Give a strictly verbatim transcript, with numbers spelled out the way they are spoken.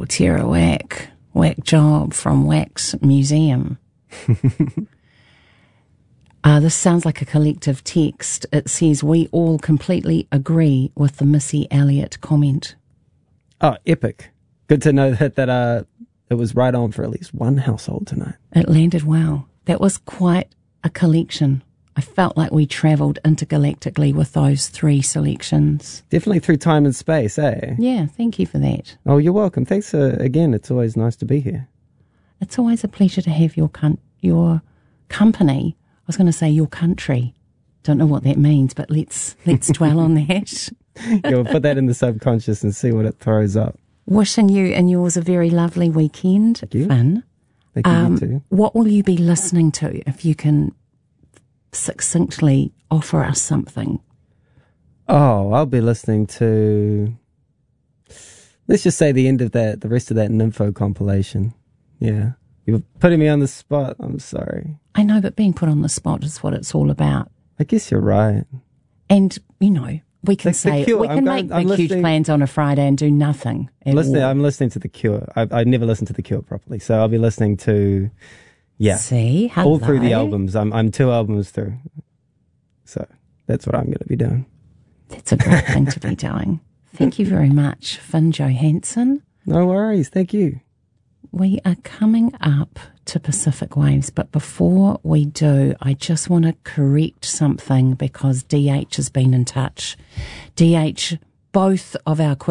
Oh, Tara whack. Whack job from Wax Museum. uh, this sounds like a collective text. It says, we all completely agree with the Missy Elliott comment. Oh, epic. Good to know that, that uh, it was right on for at least one household tonight. It landed well. That was quite a collection. I felt like we travelled intergalactically with those three selections. Definitely through time and space, eh? Yeah, thank you for that. Oh, you're welcome. Thanks uh, again. It's always nice to be here. It's always a pleasure to have your con- your company. I was going to say your country. Don't know what that means, but let's let's dwell on that. Yeah, we'll put that in the subconscious and see what it throws up. Wishing you and yours a very lovely weekend. Thank you. Fun. Thank you, Um, you too. what will you be listening to if you can succinctly offer us something? Oh, I'll be listening to, let's just say the end of that, the rest of that Nympho compilation. Yeah. You're putting me on the spot. I'm sorry. I know, but being put on the spot is what it's all about. I guess you're right. And, you know, we can Like The say, Cure. we can I'm make going- I'm big, huge listening- plans on a Friday and do nothing. at Listening, all. I'm listening to The Cure. I, I never listened to The Cure properly. So I'll be listening to, yeah, See? Hello. all through the albums. I'm, I'm two albums through. So that's what I'm going to be doing. That's a great thing to be doing. Thank you very much, Finn Johansson. No worries. Thank you. We are coming up to Pacific Waves, but before we do, I just want to correct something because D H has been in touch. D H, both of our